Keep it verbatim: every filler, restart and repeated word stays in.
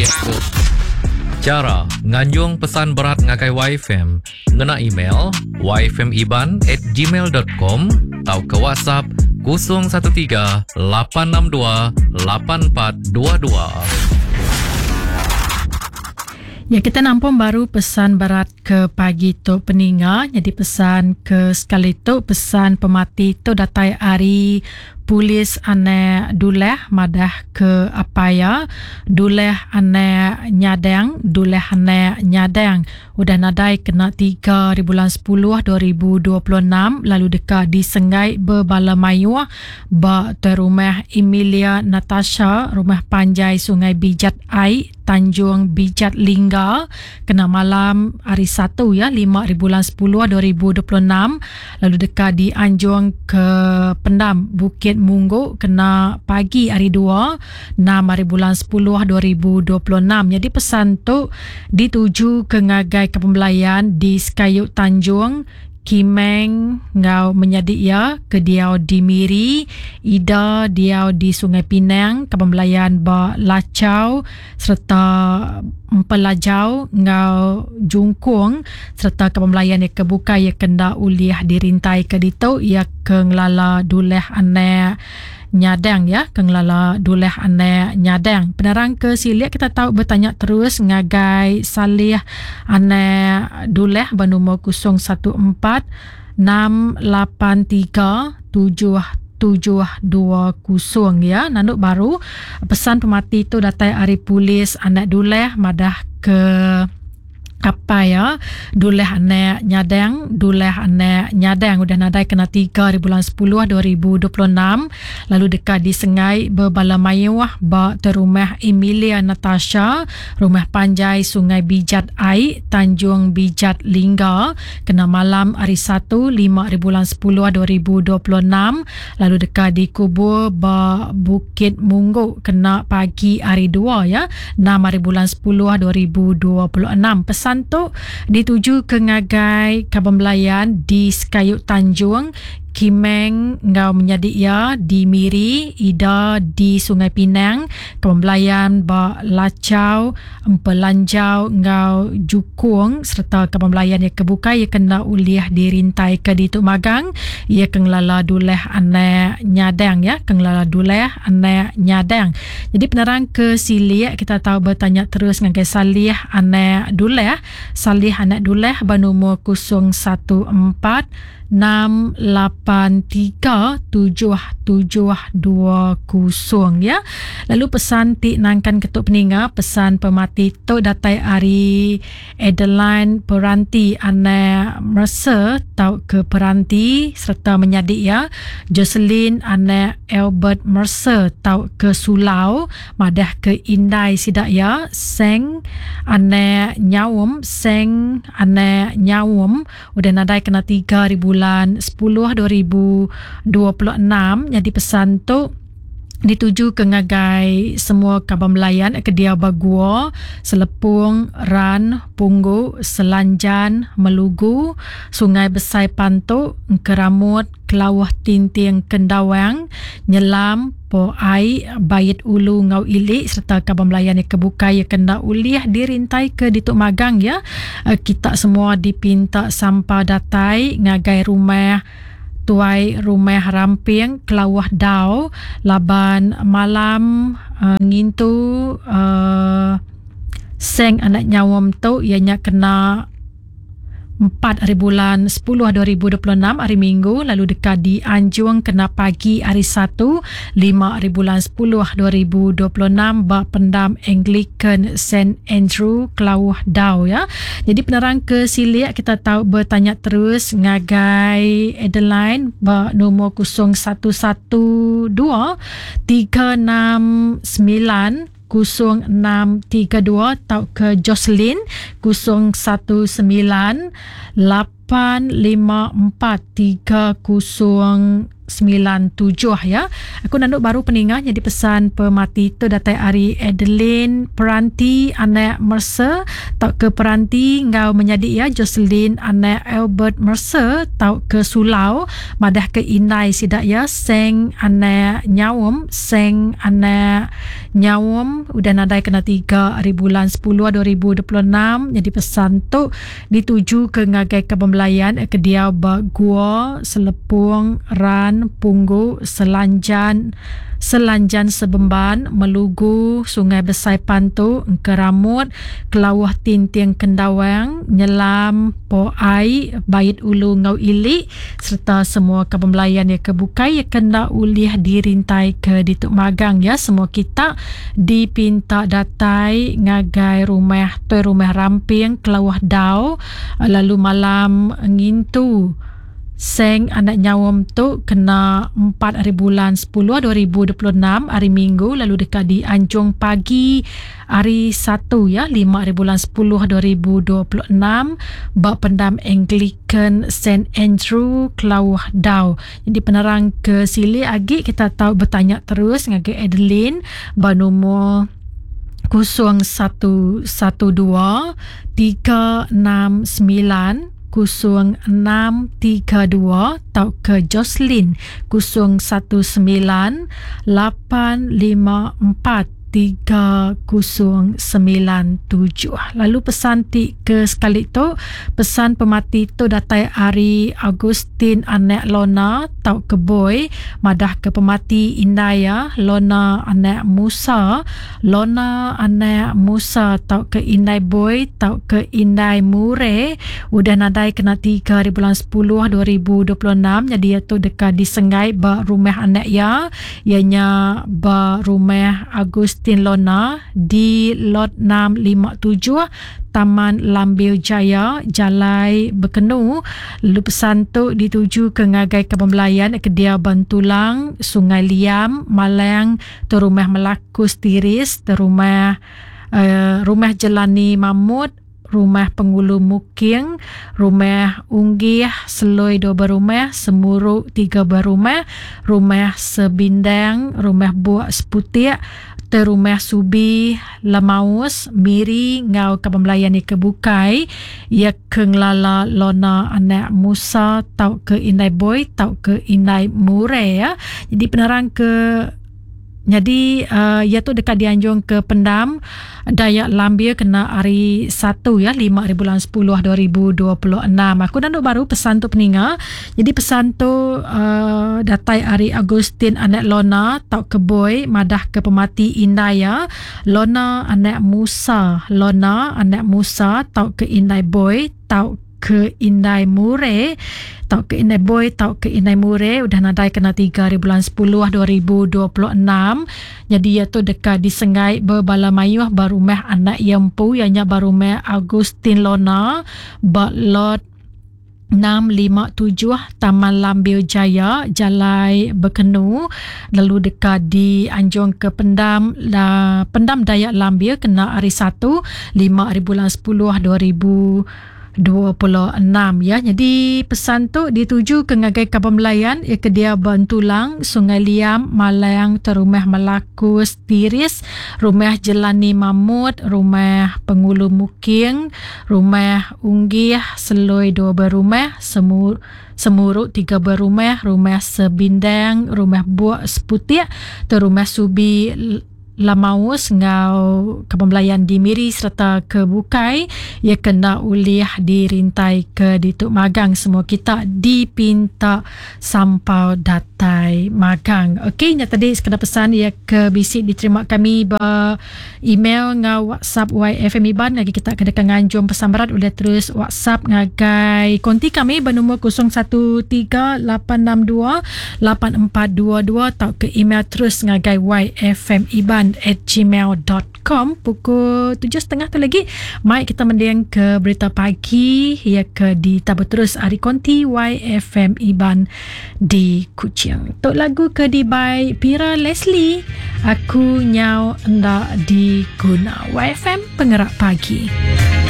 saliek tu. Cara nganjung pesan berat ngagai Y F M, ngena email y f m iban at gmail dot com atau ke WhatsApp kosong satu tiga lapan enam dua lapan empat dua dua. Ya, kita nampak baru pesan berat ke pagi tu peninga. Jadi pesan ke sekali tu, pesan pemati tu datai hari polis ane duleh madah ke apaya, duleh ane nyadang, duleh ane nyadang. Udah nadai kena tiga bulan sepuluh dua ribu dua puluh enam, lalu dekat di Sengai Berbala Mayuah ba te rumah Emilia Natasha, rumah Panjai Sungai Bijat Ai, Tanjung Bijat Lingga, kena malam hari Sabtu ya, lima bulan sepuluh dua ribu dua puluh enam, lalu dekat di Anjung ke Pendam Bukit Munggu, kena pagi hari dua, enam bulan sepuluh dua ribu dua puluh enam. Jadi pesan tu dituju ke ngagai kepembelayan di Sekayuk Tanjung, Kimeng ngau menyadik ya, ke diau di Miri, Ida diau di Sungai Pinang, kepembelayan ba Lacau serta Empelajau ngau Jungkung, serta kepembelayan yang kebuka ia kenda uliah dirintai ke ditu ia kenglala duleh ane nyadang ya, kenglala duleh ane nyadang. Penerang ke silik kita tahu bertanya terus ngagai salih ane duleh bernomor kosong satu empat enam lapan tiga tujuh tujuh dua kosong ya. Nanduk baru pesan pemati tu datai hari polis anak duleh madah ke apa ya, duleh ane nyadang, duleh ane nyadang udah nadai kena tiga bulan sepuluh dua ribu dua puluh enam, lalu dekat di Sengai Berbala Mayuah ba te rumah Emilia Natasha, rumah Panjai Sungai Bijat Ai, Tanjung Bijat Lingga, kena malam hari Sabtu lima bulan sepuluh dua ribu dua puluh enam, lalu dekat di Kubur ba Bukit Munggu, kena pagi hari dua ya, enam bulan sepuluh dua ribu dua puluh enam. Pesan tu dituju ke ngagai kepembelayan di Sekayuk Tanjung, Kimeng ngau menyadik ya di Miri, Ida di Sungai Pinang, kepembelayan ba Lacau, Empelanjau ngau Jukung, serta kepembelayan yang kebuka ia kena uliah dirintai ke ditu magang, ia kenglala duleh ane nyadang ya, kenglala duleh ane nyadang. Jadi penerang ke silik kita tahu bertanya terus ngagai salih ane duleh, salih anak duleh bernomor kosong satu empat enam lapan tiga tujuh tujuh dua kosong ya. Lalu pesan ti nangkan ketuk peninga, pesan pemati tu datai hari Adeline Peranti ane Mercer tau ke Peranti, serta menyadik ya Jocelyn ane Albert Mercer tau ke Sulau, madah ke Indai sidak ya, Seng ane Nyawum, Seng ane Nyawum udah nadai kena tiga bulan sepuluh dua ribu dua puluh enam. Jadi pesan tu dituju ke ngagai semua kepembelayan ke dia Bagua, Selepung, Ran, Punggu, Selanjan, Melugu, Sungai Besai Pantuk, Keramut, Kelawah Tinting Kendawang, Nyelam, Po Ai, Bayit Ulu Ngau Ilik, serta kepembelayan yang kebuka yang kena uliah dirintai ke dituk magang ya. Kita semua dipinta sampai datai ngagai rumah Tuai Rumah Ramping Kelawah Dau, laban malam uh, ngintu uh, Seng anak nyawam tu ianya kena empat bulan sepuluh dua ribu dua puluh enam hari Minggu, lalu dekat di Anjung kena pagi hari Sabtu lima bulan sepuluh dua ribu dua puluh enam ba Pendam Anglican Saint Andrew Kelawah Dau ya. Jadi penerang ke silik kita tahu bertanya terus ngagai Adeline ba nombor kosong satu satu dua tiga enam sembilan kosong enam tiga dua atau ke Jocelyn kosong satu sembilan lapan lima empat tiga kosong sembilan tujuh ya. Aku nanduk baru peningah jadi pesan pemati tu datai ari Adeline Peranti anak Mercer tau ke Peranti ngau menjadi ya Jocelyn anak Albert Mercer tau ke Sulau madah ke Inai sidak ya Seng anak Nyawum Seng anak Nyawum udah nadai kena tiga hari bulan sepuluh dua ribu dua puluh enam jadi pesan tu dituju ke ngagai kepembelayan ke dia Bagua Selepung Ran Punggu Selanjan Selanjan Sebemban Melugu Sungai Besai Pantu Keramut Kelawah Tintiang Kendawang Nyelam Poai Bait Ulu Ngau Ili serta semua kepembelayan yang kebukai yang kena ulih dirintai ke Dituk Magang ya. Semua kita dipinta datai ngagai rumah tu rumah ramping Kelawah Dau lalu malam ngintu Seng anak Nyawam tu kena empat hari bulan sepuluh dua ribu dua puluh enam hari Minggu lalu dekat di Anjung Pagi hari satu ya lima hari bulan sepuluh dua ribu dua puluh enam bak pendam Anglican Saint Andrew Kelawah Dau. Jadi penerang ke sili agi kita tahu bertanya terus ngagi Adeline ba nombor kosong satu satu dua tiga enam sembilan kosong enam tiga dua atau ke Jocelyn kosong satu sembilan lapan lima empat tiga kosong sembilan tujuh. Lalu pesan ti ke sekali tu pesan pemati tu datai Ari Agustin anak Lona tau ke Boy madah ke pemati Indaya Lona anak Musa Lona anak Musa tau ke Indai Boy tau ke Indai Mure udah nadai kena tiga hari bulan sepuluh dua ribu dua puluh enam jadi itu dekat disengai ba rumah anak ya ianya ba rumah Agustin Tin Lona di lot enam lima tujuh Taman Lambil Jaya Jalai Bekenu. Lalu pesan tu dituju ke ngagai kepembelayan ke dia Bantulang Sungai Liam Malang terumah Melakus Tiris terumah uh, rumah Jelani Mamut Rumah Pengulu Muking, Rumah Unggih, Seloi dua berumah, Semuruk tiga berumah, Rumah Sebindang, Rumah Buak Seputik, Terumah Subi, Lamaus, Miri, Ngau Kepembelayan ni kebukai, ia kenglala Lona anak Musa, tau ke Inai Boy, tau ke Inai Mure ya. Jadi penerang ke Jadi uh, ia tu dekat dianjung ke pendam Dayak Lambia kena hari satu ya lima hari bulan sepuluh dua ribu dua puluh enam. Aku dah duk baru pesan tu peninga. Jadi pesan tu uh, datai hari Agustin anak Lona tau ke Boy madah ke pemati Indaya Lona anak Musa Lona anak Musa tau ke Indai Boy tau ke Indai Mure tau ke Indai Boy tau ke Indai Mure udah nadai kena tiga hari bulan sepuluh dua ribu dua puluh enam. Jadi ia tu dekat disengai berbala mayuh barumah anak Yempu ianya barumah Agustin Lona baklot enam lima tujuh Taman Lambil Jaya Jalai Bekenu lalu dekat di Anjung ke Pendam la, Pendam Dayak Lambil kena hari satu lima hari bulan sepuluh dua ribu dua puluh enam ya. Jadi pesan tu dituju ke ngagai kepembelayan ya ke dia Bantulang Sungai Liam Malang terumah Melakus Tiris Rumah Jelani Mamut Rumah Pengulu Muking Rumah Unggih Seloi dua berumah Semur Semuruk tiga berumah Rumah Sebindang Rumah Buak Seputik Terumah Subi Lamaus ngau kepembelayan di Miri serta ke Bukai ia kena ulih dirintai ke Dituk Magang. Semua kita dipinta sampau datai magang. Okey, nya tadi sekadar pesan ia ke bisik diterima kami ba email ngau WhatsApp Y F M Iban lagi kita kedekan nganjum pesan berat boleh terus WhatsApp ngagai konti kami bernombor kosong satu tiga lapan enam dua lapan empat dua dua atau ke email terus ngagai Y F M Iban at gmail dot com. Pukul tujuh tiga puluh tu lagi mai kita mendiang ke berita pagi ia ke di tabut terus Ari Konti Y F M Iban di Kuching. Tok lagu ke di by Pira Leslie Aku Nyau Ndak Di Guna. Y F M Pengerak Pagi.